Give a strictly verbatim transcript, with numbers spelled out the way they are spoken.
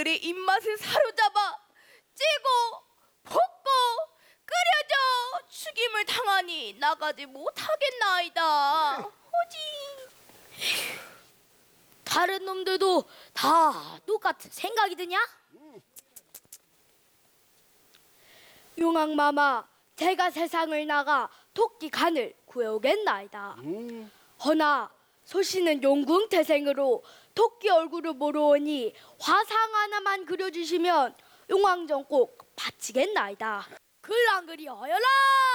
그들의 입맛을 사로잡아 찌고 볶고 끓여져 죽임을 당하니 나가지 못하겠나이다. 호지. 다른 놈들도 다 똑같은 생각이 드냐? 용왕마마, 제가 세상을 나가 토끼 간을 구해오겠나이다. 음. 허나 소씨는 용궁태생으로 토끼 얼굴을 보러 오니 화상 하나만 그려주시면 용왕전 꼭 바치겠나이다. 글 안 그리 어여라!